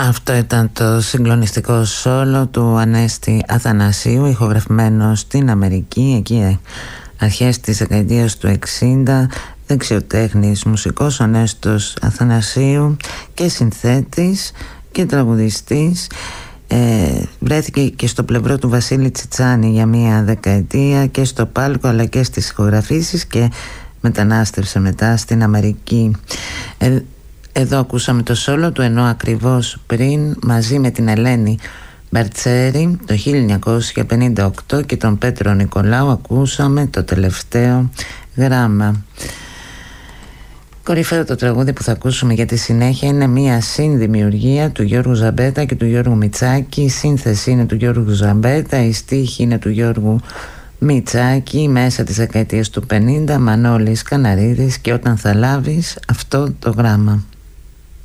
Αυτό ήταν το συγκλονιστικό σόλο του Ανέστη Αθανασίου, ηχογραφημένο στην Αμερική, εκεί αρχές της δεκαετίας του 60. Δεξιοτέχνης μουσικός ο Νέστος Αθανασίου και συνθέτης και τραγουδιστής. Βρέθηκε και στο πλευρό του Βασίλη Τσιτσάνη για μία δεκαετία και στο πάλκο αλλά και στις ηχογραφήσεις και μετανάστευσε μετά στην Αμερική. Εδώ ακούσαμε το σόλο του, ενώ ακριβώς πριν μαζί με την Ελένη Μπερτσέρη το 1958 και τον Πέτρο Νικολάου ακούσαμε το τελευταίο γράμμα. Κορυφαίο το τραγούδι που θα ακούσουμε για τη συνέχεια είναι μια συνδημιουργία του Γιώργου Ζαμπέτα και του Γιώργου Μητσάκη. Η σύνθεση είναι του Γιώργου Ζαμπέτα, η στίχη είναι του Γιώργου Μητσάκη, μέσα της δεκαετίας του 50, Μανώλης Καναρίδης και Όταν θα λάβεις αυτό το γράμμα.